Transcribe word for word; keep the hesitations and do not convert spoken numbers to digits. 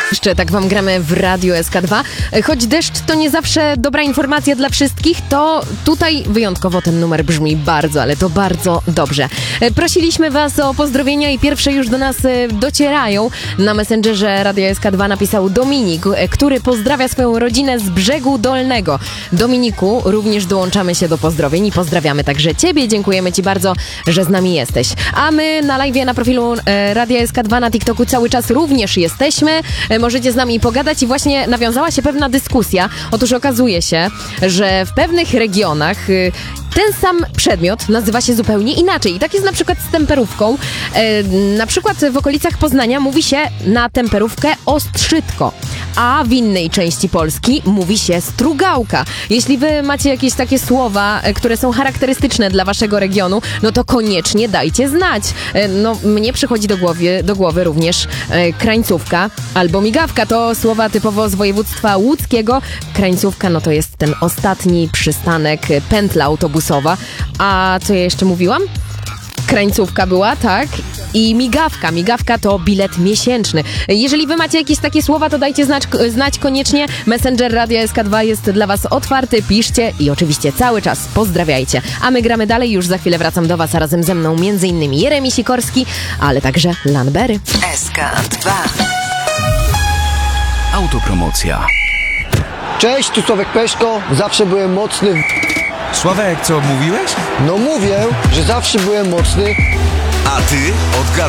Jeszcze tak wam gramy w Radiu S K dwa. Choć deszcz to nie zawsze dobra informacja dla wszystkich, to tutaj wyjątkowo ten numer brzmi bardzo, ale to bardzo dobrze. Prosiliśmy was o pozdrowienia i pierwsze już do nas docierają. Na Messengerze Radia S K dwa napisał Dominik, który pozdrawia swoją rodzinę z Brzegu Dolnego. Dominiku, również dołączamy się do pozdrowień i pozdrawiamy także ciebie. Dziękujemy ci bardzo, że z nami jesteś. A my na live na profilu e, Radia S K dwa na TikToku cały czas również jesteśmy. E, możecie z nami pogadać i właśnie nawiązała się pewna dyskusja. Otóż okazuje się, że w pewnych regionach y, ten sam przedmiot nazywa się zupełnie inaczej. I tak jest na przykład z temperówką. E, na przykład w okolicach Poznania mówi się na temperówkę ostrzytko, a w innej części Polski mówi się strugałka. Jeśli wy macie jakieś takie słowa, e, które są charakterystyczne dla waszego regionu, no to koniecznie dajcie znać. E, no, mnie przychodzi do głowy, do głowy również e, krańcówka albo migawka. To słowa typowo z województwa łódzkiego. Krańcówka, no to jest ten ostatni przystanek, pętla autobusowa. A co ja jeszcze mówiłam? Krańcówka była, tak? I migawka. Migawka to bilet miesięczny. Jeżeli wy macie jakieś takie słowa, to dajcie znać, znać koniecznie. Messenger Radia S K dwa jest dla was otwarty. Piszcie i oczywiście cały czas pozdrawiajcie. A my gramy dalej. Już za chwilę wracam do was, a razem ze mną między innymi Jeremi Sikorski, ale także Lanbery. S K dwa. Autopromocja. Cześć, tu Sławek Peszko. Zawsze byłem mocny. w- Sławek, co mówiłeś? No mówię, że zawsze byłem mocny. A ty odgadnij.